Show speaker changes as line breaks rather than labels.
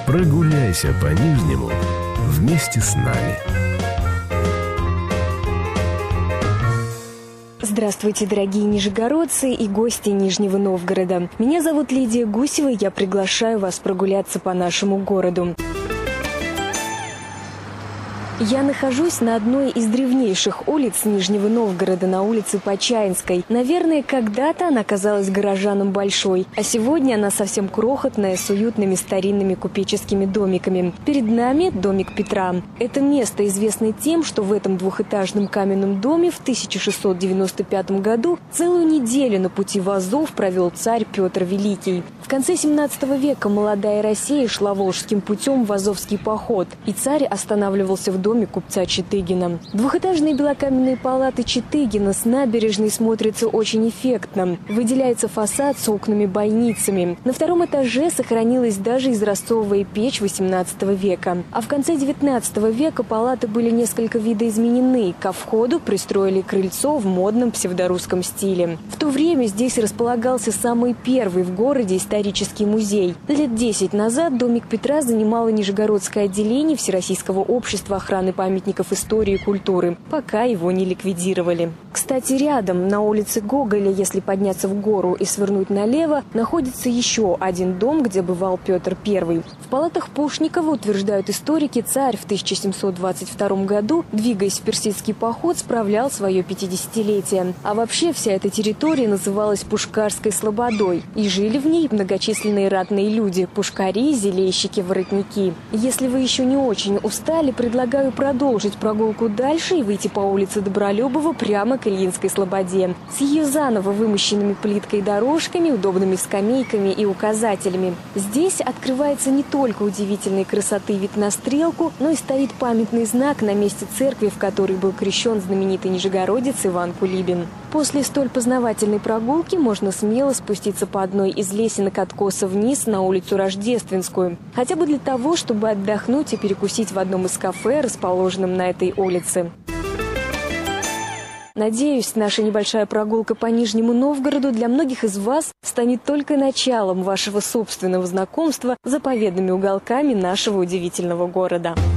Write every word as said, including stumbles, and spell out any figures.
Прогуляйся по Нижнему вместе с нами.
Здравствуйте, дорогие нижегородцы и гости Нижнего Новгорода. Меня зовут Лидия Гусева, и я приглашаю вас прогуляться по нашему городу. Я нахожусь на одной из древнейших улиц Нижнего Новгорода, на улице Почаинской. Наверное, когда-то она казалась горожанам большой, а сегодня она совсем крохотная, с уютными старинными купеческими домиками. Перед нами домик Петра. Это место известно тем, что в этом двухэтажном каменном доме в тысяча шестьсот девяносто пятом году целую неделю на пути в Азов провел царь Петр Великий. В конце семнадцатого века молодая Россия шла волжским путем в Азовский поход, и царь останавливался в доме купца Читыгина. Двухэтажные белокаменные палаты Читыгина с набережной смотрятся очень эффектно. Выделяется фасад с окнами-бойницами. На втором этаже сохранилась даже изразцовая печь восемнадцатого века. А в конце девятнадцатого века палаты были несколько видоизменены. Ко входу пристроили крыльцо в модном псевдорусском стиле. В то время здесь располагался самый первый в городе исторический музей. Лет десять назад домик Петра занимало Нижегородское отделение Всероссийского общества охраны памятников истории и культуры, пока его не ликвидировали. Кстати, рядом, на улице Гоголя, если подняться в гору и свернуть налево, находится еще один дом, где бывал Петр Первый. В палатах Пушникова, утверждают историки, царь в тысяча семьсот двадцать втором году, двигаясь в персидский поход, справлял свое пятидесятилетие. А вообще вся эта территория называлась Пушкарской слободой, и жили в ней многочисленные ратные люди – пушкари, зелейщики, воротники. Если вы еще не очень устали, предлагаю продолжить прогулку дальше и выйти по улице Добролюбова прямо к Ильинской слободе. С ее заново вымощенными плиткой дорожками, удобными скамейками и указателями. Здесь открывается не только удивительной красоты вид на Стрелку, но и стоит памятный знак на месте церкви, в которой был крещен знаменитый нижегородец Иван Кулибин. После столь познавательной прогулки можно смело спуститься по одной из лесенок откоса вниз на улицу Рождественскую. Хотя бы для того, чтобы отдохнуть и перекусить в одном из кафе, расположенном на этой улице. Надеюсь, наша небольшая прогулка по Нижнему Новгороду для многих из вас станет только началом вашего собственного знакомства с заповедными уголками нашего удивительного города.